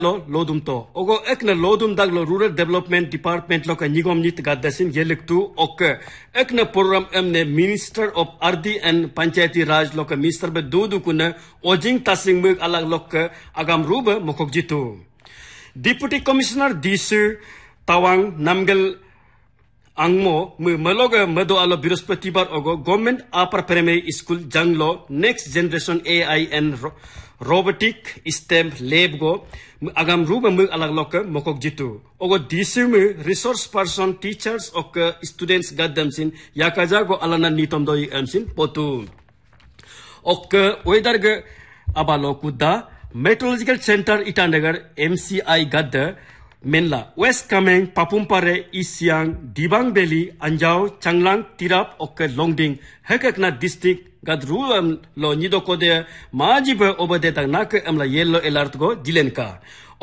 lodum to ogo ekna lodum daglo rural development department lo ka nigom nit gaddasin yelektu ok ekna program emne minister of RD and panchayati raj lo ka minister be dudu kuna ojing tasing mug alag lok agam ruba mokok jitu deputy commissioner disu tawang namgal angmo maloga mado alo birospatibar ogo government upper primary school janglo next generation AI and robotic STEM lab go agam ruba alag loka mokok jitu ogo disu resource person teachers ok students gaddamsin yakaja go alana nitom doi amsin potu ok weather ga abalo kuda meteorological center itanagar MCI gadda Menla, West Kameng, Papumpare, Isiang, Dibang Valley, Anjao, Changlang, Tirap, Oke Longding, Hekakna district, Gadruam lo Nidokode, Majiba Obade Tanaka, Amla Yellow Alert go, Dilenka.